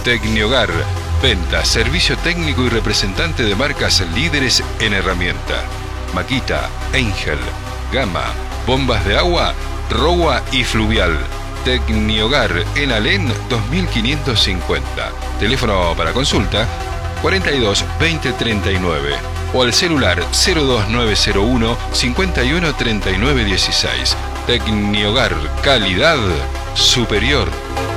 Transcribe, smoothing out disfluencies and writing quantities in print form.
Tecniogar, venta, servicio técnico y representante de marcas líderes en herramienta. Makita, Angel, Gama, bombas de agua, Rowa y Fluvial. Tecniogar en Alén 2550. Teléfono para consulta 42 20 39 o al celular 02901 51 39 16. Tecniogar, calidad superior.